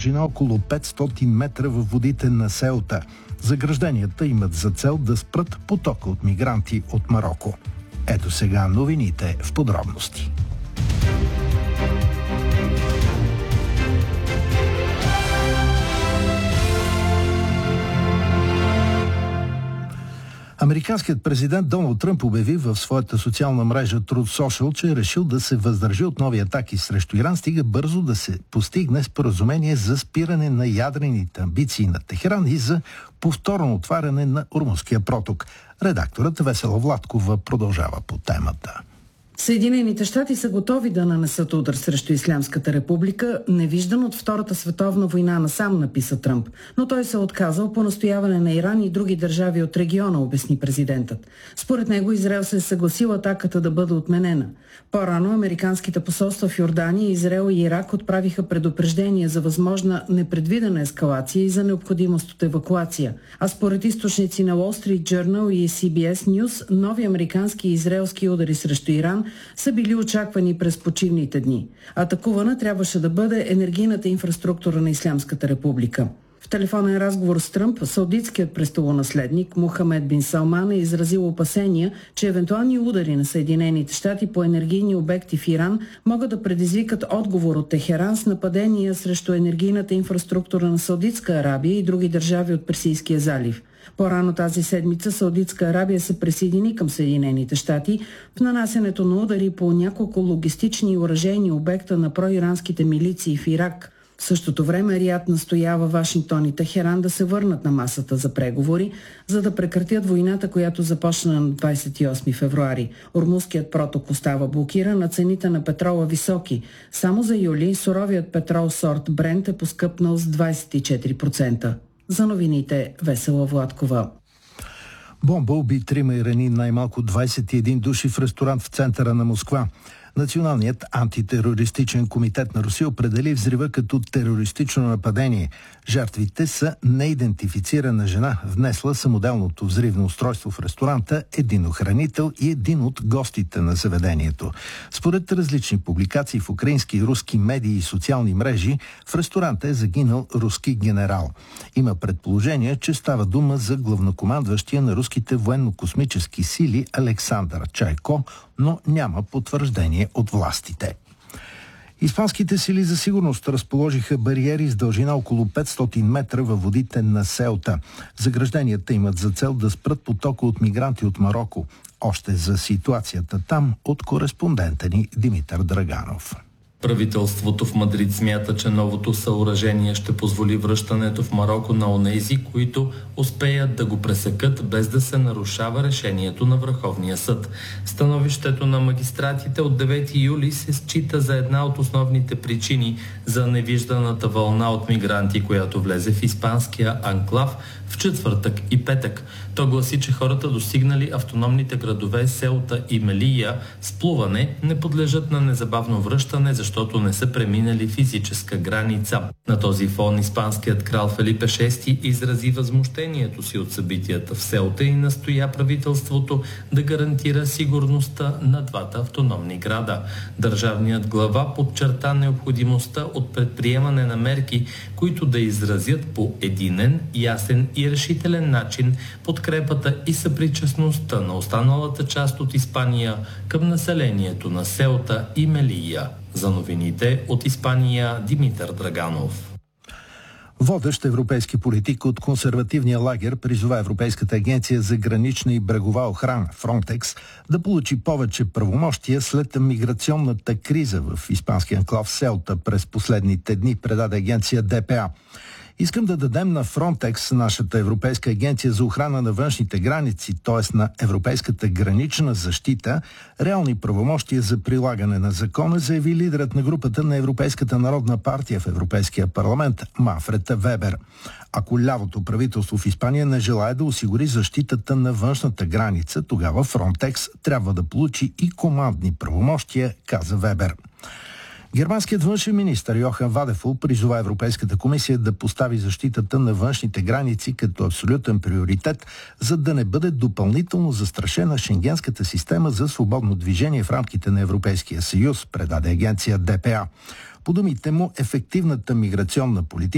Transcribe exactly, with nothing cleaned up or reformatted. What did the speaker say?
дължина около петстотин метра във водите на Сеута. Загражденията имат за цел да спрат потока от мигранти от Мароко. Ето сега новините в подробности. Американският президент Доналд Тръмп обяви в своята социална мрежа Truth Social, че е решил да се въздържи от нови атаки срещу Иран, стига бързо да се постигне споразумение за спиране на ядрените амбиции на Техеран и за повторно отваряне на Ормузския проток. Редакторът Весела Владкова продължава по темата. Съединените щати са готови да нанесат удар срещу Ислямската република, невиждан от Втората световна война насам, написа Тръмп. Но той се отказал по настояване на Иран и други държави от региона, обясни президентът. Според него Израел се е съгласил атаката да бъде отменена. По-рано американските посолства в Йордания, Израел и Ирак отправиха предупреждения за възможна непредвидена ескалация и за необходимост от евакуация. А според източници на Wall Street Journal и Си Би Ес News, нови американски и израелски удари срещу Иран са били очаквани през почивните дни. Атакувана трябваше да бъде енергийната инфраструктура на Ислямската република. В телефонен разговор с Тръмп, саудитският престолонаследник Мохамед бин Салман е изразил опасения, че евентуални удари на Съединените щати по енергийни обекти в Иран могат да предизвикат отговор от Техеран с нападения срещу енергийната инфраструктура на Саудитска Арабия и други държави от Персийския залив. По-рано тази седмица Саудитска Арабия се присъедини към Съединените щати в нанасянето на удари по няколко логистични и оръжейни обекта на проиранските милиции в Ирак. В същото време Риад настоява Вашингтон и Техеран да се върнат на масата за преговори, за да прекратят войната, която започна на двадесет и осми февруари. Ормузският проток остава блокиран, а цените на петрола високи. Само за юли суровият петрол сорт Брент е поскъпнал с двадесет и четири процента. За новините Весела Владкова. Бомба уби трима и рани най-малко двадесет и един души в ресторант в центъра на Москва. Националният антитерористичен комитет на Русия определи взрива като терористично нападение. Жертвите са неидентифицирана жена, внесла самоделното взривно устройство в ресторанта, един охранител и един от гостите на заведението. Според различни публикации в украински и руски медии и социални мрежи, в ресторанта е загинал руски генерал. Има предположение, че става дума за главнокомандващия на руските военно-космически сили Александър Чайко, но няма потвърждение от властите. Испанските сили за сигурност разположиха бариери с дължина около петстотин метра във водите на Сеута. Загражденията имат за цел да спрат потока от мигранти от Мароко. Още за ситуацията там от кореспондента ни Димитър Драганов. Правителството в Мадрид смята, че новото съоръжение ще позволи връщането в Мароко на онези, които успеят да го пресекат без да се нарушава решението на Върховния съд. Становището на магистратите от девети юли се счита за една от основните причини за невижданата вълна от мигранти, която влезе в испанския анклав в четвъртък и петък. То гласи, че хората, достигнали автономните градове Сеута и Мелия с плуване, не подлежат на незабавно връщане, защото не са преминали физическа граница. На този фон испанският крал Фелипе шести изрази възмущението си от събитията в Сеута и настоя правителството да гарантира сигурността на двата автономни града. Държавният глава подчерта необходимостта от предприемане на мерки, които да изразят по единен, ясен и решителен начин подкрепата и съпричастността на останалата част от Испания към населението на Сеута и Мелия. За новините от Испания Димитър Драганов. Водещ европейски политик от консервативния лагер призова Европейската агенция за гранична и брегова охрана Фронтекс да получи повече правомощия след миграционната криза в испанския анклав Сеута през последните дни, предаде агенция Д П А. Искам да дадем на Фронтекс, нашата Европейска агенция за охрана на външните граници, т.е. на Европейската гранична защита, реални правомощия за прилагане на закона, заяви лидерът на групата на Европейската народна партия в Европейския парламент Манфред Вебер. Ако лявото правителство в Испания не желае да осигури защитата на външната граница, тогава Фронтекс трябва да получи и командни правомощия, каза Вебер. Германският външен министър Йохан Вадефул призова Европейската комисия да постави защитата на външните граници като абсолютен приоритет, за да не бъде допълнително застрашена шенгенската система за свободно движение в рамките на Европейския съюз, предаде агенция Д П А. По думите му, ефективната миграционна политика